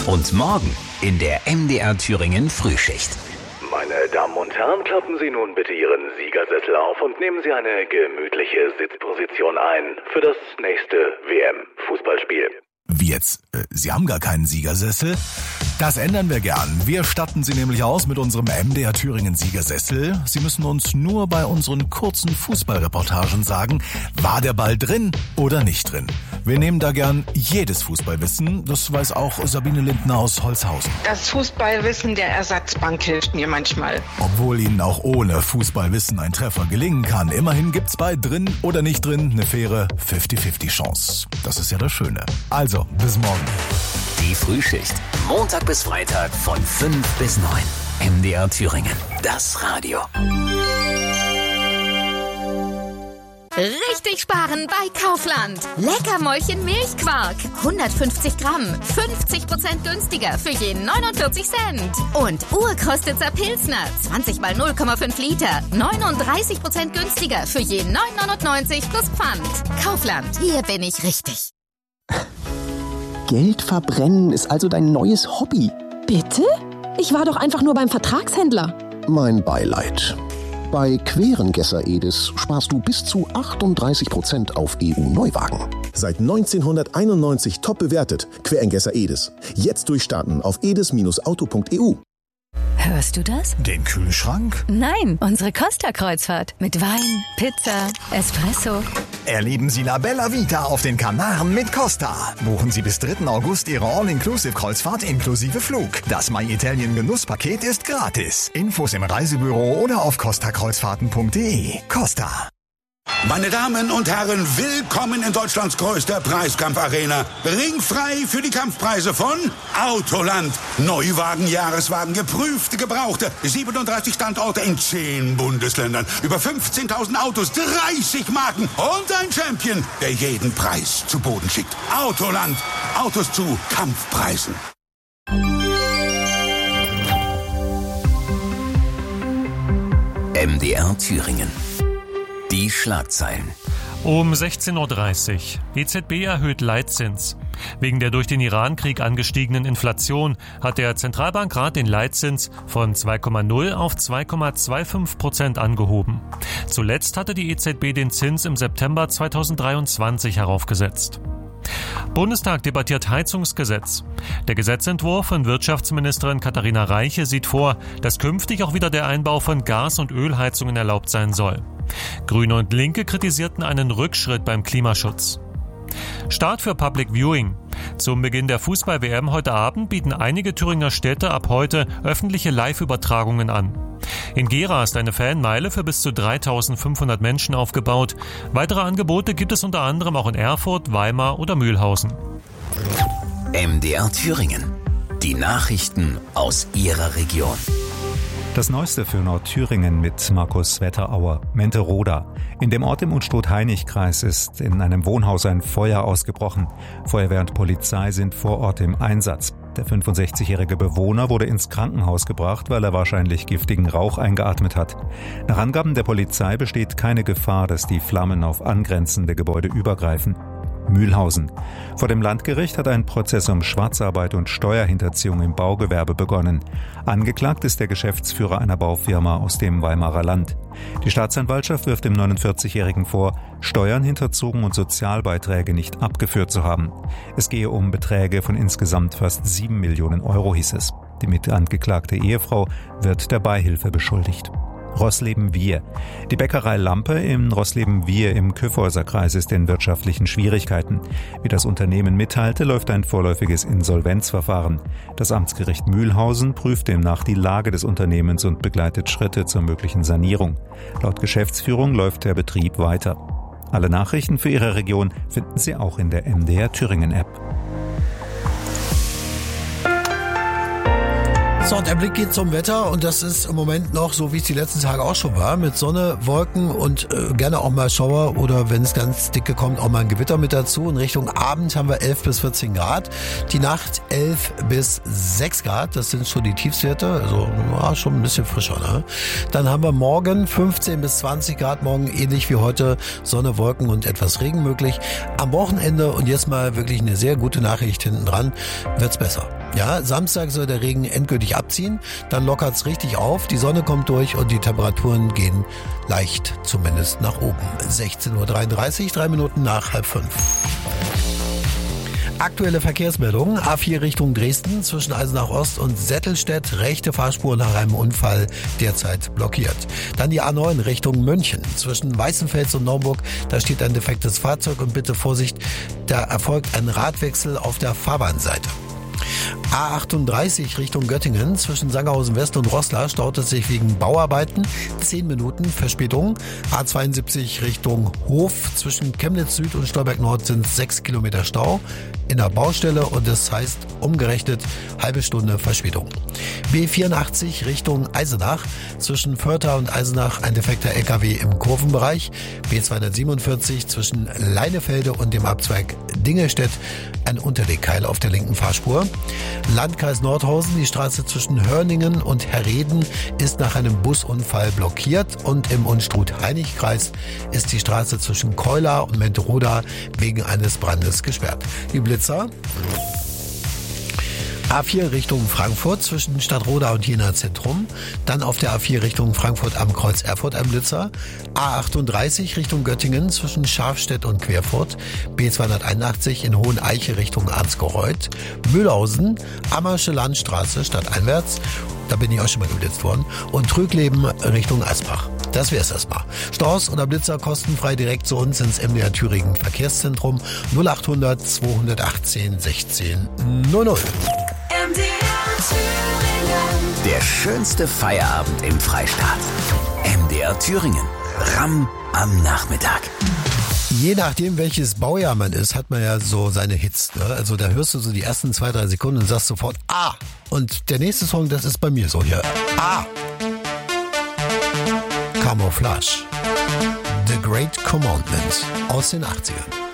Und morgen in der MDR Thüringen Frühschicht. Meine Damen und Herren, klappen Sie nun bitte Ihren Siegersessel auf und nehmen Sie eine gemütliche Sitzposition ein für das nächste WM-Fußballspiel. Wie jetzt? Sie haben gar keinen Siegersessel? Das ändern wir gern. Wir statten Sie nämlich aus mit unserem MDR Thüringen Siegersessel. Sie müssen uns nur bei unseren kurzen Fußballreportagen sagen, war der Ball drin oder nicht drin. Wir nehmen da gern jedes Fußballwissen. Das weiß auch Sabine Lindner aus Holzhausen. Das Fußballwissen der Ersatzbank hilft mir manchmal. Obwohl Ihnen auch ohne Fußballwissen ein Treffer gelingen kann. Immerhin gibt's bei drin oder nicht drin eine faire 50-50 Chance. Das ist ja das Schöne. Also, bis morgen. Die Frühschicht. Montag bis Freitag von 5 bis 9. MDR Thüringen. Das Radio. Richtig sparen bei Kaufland. Leckermäulchen Milchquark. 150 Gramm. 50% günstiger für je 49 Cent. Und Urkostitzer Pilsner. 20 mal 0,5 Liter. 39% günstiger für je 9,99 plus Pfand. Kaufland. Hier bin ich richtig. Geld verbrennen ist also dein neues Hobby. Bitte? Ich war doch einfach nur beim Vertragshändler. Mein Beileid. Bei Querengesser Edis sparst du bis zu 38% auf EU-Neuwagen. Seit 1991 top bewertet. Querengesser Edis. Jetzt durchstarten auf edis-auto.eu. Hörst du das? Den Kühlschrank? Nein, unsere Costa-Kreuzfahrt. Mit Wein, Pizza, Espresso. Erleben Sie La Bella Vita auf den Kanaren mit Costa. Buchen Sie bis 3. August Ihre All-Inclusive-Kreuzfahrt inklusive Flug. Das My Italien Genusspaket ist gratis. Infos im Reisebüro oder auf costakreuzfahrten.de. Costa. Meine Damen und Herren, willkommen in Deutschlands größter Preiskampfarena. Ringfrei für die Kampfpreise von Autoland. Neuwagen, Jahreswagen, geprüfte, gebrauchte. 37 Standorte in 10 Bundesländern. Über 15.000 Autos, 30 Marken und ein Champion, der jeden Preis zu Boden schickt. Autoland. Autos zu Kampfpreisen. MDR Thüringen. Die Schlagzeilen. Um 16.30 Uhr. EZB erhöht Leitzins. Wegen der durch den Iran-Krieg angestiegenen Inflation hat der Zentralbankrat den Leitzins von 2,0 auf 2,25% angehoben. Zuletzt hatte die EZB den Zins im September 2023 heraufgesetzt. Bundestag debattiert Heizungsgesetz. Der Gesetzentwurf von Wirtschaftsministerin Katharina Reiche sieht vor, dass künftig auch wieder der Einbau von Gas- und Ölheizungen erlaubt sein soll. Grüne und Linke kritisierten einen Rückschritt beim Klimaschutz. Start für Public Viewing. Zum Beginn der Fußball-WM heute Abend bieten einige Thüringer Städte ab heute öffentliche Live-Übertragungen an. In Gera ist eine Fanmeile für bis zu 3.500 Menschen aufgebaut. Weitere Angebote gibt es unter anderem auch in Erfurt, Weimar oder Mühlhausen. MDR Thüringen. Die Nachrichten aus Ihrer Region. Das Neueste für Nordthüringen mit Markus Wetterauer. Menteroda. In dem Ort im Unstrut-Hainich-Kreis ist in einem Wohnhaus ein Feuer ausgebrochen. Feuerwehr und Polizei sind vor Ort im Einsatz. Der 65-jährige Bewohner wurde ins Krankenhaus gebracht, weil er wahrscheinlich giftigen Rauch eingeatmet hat. Nach Angaben der Polizei besteht keine Gefahr, dass die Flammen auf angrenzende Gebäude übergreifen. Mühlhausen. Vor dem Landgericht hat ein Prozess um Schwarzarbeit und Steuerhinterziehung im Baugewerbe begonnen. Angeklagt ist der Geschäftsführer einer Baufirma aus dem Weimarer Land. Die Staatsanwaltschaft wirft dem 49-Jährigen vor, Steuern hinterzogen und Sozialbeiträge nicht abgeführt zu haben. Es gehe um Beträge von insgesamt fast 7 Millionen Euro, hieß es. Die mitangeklagte Ehefrau wird der Beihilfe beschuldigt. Roßleben-Wihr. Die Bäckerei Lampe in Roßleben-Wihr im Kyffhäuserkreis ist in wirtschaftlichen Schwierigkeiten. Wie das Unternehmen mitteilte, läuft ein vorläufiges Insolvenzverfahren. Das Amtsgericht Mühlhausen prüft demnach die Lage des Unternehmens und begleitet Schritte zur möglichen Sanierung. Laut Geschäftsführung läuft der Betrieb weiter. Alle Nachrichten für Ihre Region finden Sie auch in der MDR Thüringen App. So, und der Blick geht zum Wetter und das ist im Moment noch so, wie es die letzten Tage auch schon war, mit Sonne, Wolken und gerne auch mal Schauer oder wenn es ganz dicke kommt, auch mal ein Gewitter mit dazu. In Richtung Abend haben wir 11 bis 14 Grad, die Nacht 11 bis 6 Grad, das sind schon die Tiefstwerte, also schon ein bisschen frischer. Ne? Dann haben wir morgen 15 bis 20 Grad, morgen ähnlich wie heute, Sonne, Wolken und etwas Regen möglich. Am Wochenende und jetzt mal wirklich eine sehr gute Nachricht hinten dran, wird's besser. Ja, Samstag soll der Regen endgültig abziehen, dann lockert's richtig auf, die Sonne kommt durch und die Temperaturen gehen leicht zumindest nach oben. 16:33 Uhr, 3 Minuten nach 4:30. Aktuelle Verkehrsmeldungen. A4 Richtung Dresden zwischen Eisenach Ost und Settelstedt. Rechte Fahrspur nach einem Unfall derzeit blockiert. Dann die A9 Richtung München zwischen Weißenfels und Naumburg. Da steht ein defektes Fahrzeug und bitte Vorsicht, da erfolgt ein Radwechsel auf der Fahrbahnseite. A38 Richtung Göttingen zwischen Sangerhausen West und Roßla staut es sich wegen Bauarbeiten. 10 Minuten Verspätung. A72 Richtung Hof zwischen Chemnitz Süd und Stolberg Nord sind 6 Kilometer Stau in der Baustelle und das heißt umgerechnet halbe Stunde Verspätung. B84 Richtung Eisenach zwischen Vörtha und Eisenach ein defekter LKW im Kurvenbereich. B247 zwischen Leinefelde und dem Abzweig Dingelstedt ein Unterlegkeil auf der linken Fahrspur. Landkreis Nordhausen, die Straße zwischen Hörningen und Herreden ist nach einem Busunfall blockiert und im Unstrut-Hainich-Kreis ist die Straße zwischen Keula und Menteroda wegen eines Brandes gesperrt. Die Blitzer. A4 Richtung Frankfurt zwischen Stadtroda und Jena Zentrum. Dann auf der A4 Richtung Frankfurt am Kreuz Erfurt ein Blitzer. A38 Richtung Göttingen zwischen Scharfstedt und Querfurt. B281 in Hoheneiche Richtung Arnsgereuth. Mühlhausen, Ammersche Landstraße stadteinwärts. Da bin ich auch schon mal geblitzt worden. Und Trügleben Richtung Asbach. Das wär's erstmal. Staus oder Blitzer kostenfrei direkt zu uns ins MDR Thüringen Verkehrszentrum 0800 218 16 00. Der schönste Feierabend im Freistaat. MDR Thüringen. Ramm am Nachmittag. Je nachdem, welches Baujahr man ist, hat man ja so seine Hits. Ne? Also da hörst du so die ersten 2-3 Sekunden und sagst sofort Ah. Und der nächste Song, das ist bei mir so hier. Ah. Camouflage. The Great Commandment aus den 80ern.